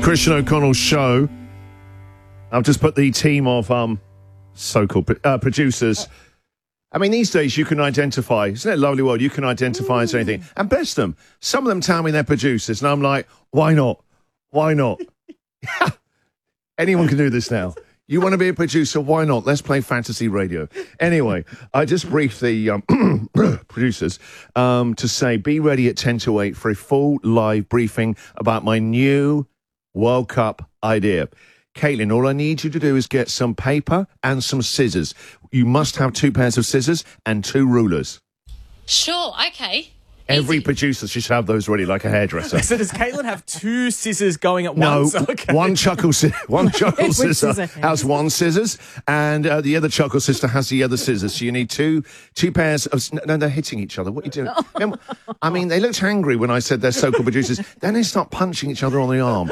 Christian O'Connell's show. I've just put the team of so-called producers. I mean, these days you can identify, isn't it a lovely world? You can identify as anything. And bless them, some of them tell me they're producers, and I'm like, why not? Why not? Anyone can do this now. You want to be a producer? Why not? Let's play fantasy radio. Anyway, I just briefed the producers to say, be ready at 10 to 8 for a full live briefing about my new World Cup idea. Caitlin, all I need you to do is get some paper and some scissors. You must have 2 pairs of scissors and 2 rulers. Sure, okay. Every producer should have those ready, like a hairdresser. So does Caitlin have 2 scissors going at No, once? Okay. one chuckle sister has 1 scissors, and the other chuckle sister has the other scissors. So you need two pairs of... No, they're hitting each other. What are you doing? I mean, they looked angry when I said they're so-called producers. Then they start punching each other on the arm.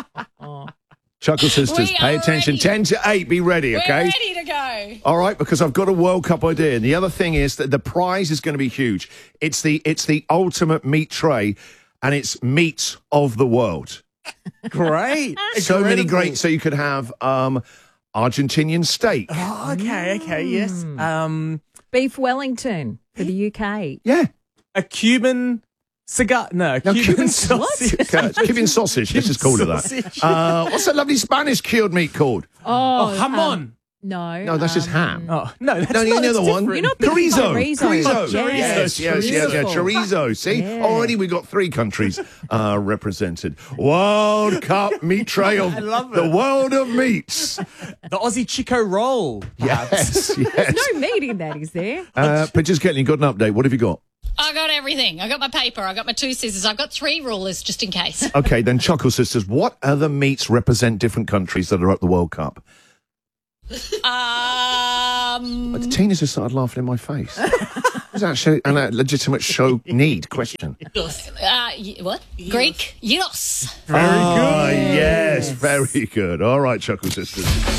Chuckle sisters, pay attention. Ready. 10 to 8, be ready, okay? We're ready to go. All right, because I've got a World Cup idea. And the other thing is that the prize is going to be huge. It's the ultimate meat tray, and it's meats of the world. Great. So many Incredible. great. So you could have Argentinian steak. Oh, okay, yes. Beef Wellington for the UK. Yeah. A Cuban cigar. No, Cuban sausage. Cuban sausage. Let's just call it Sausage. that. What's that lovely Spanish cured meat called? Oh, jamon. No, That's just ham. Oh, no, that's No, you not, know that's the one. different. You're not thinking Chorizo. chorizo. Yes, Beautiful. chorizo. See, Yeah. already we got 3 countries represented. World Cup meat tray of I love it. the world of meats. The Aussie Chico roll. Yes, yes. There's no meat in that, is there? But just Caitlin, you got an update. What have you got? I got everything. I got my paper. I got my 2 scissors. I've got 3 rulers just in case. Okay, then Chuckle Sisters, what other meats represent different countries that are at the World Cup? Tina's just started laughing in my face. Is that a legitimate show need question? What? Greek? Gyros. Very good. Yes, very good. All right, Chuckle Sisters.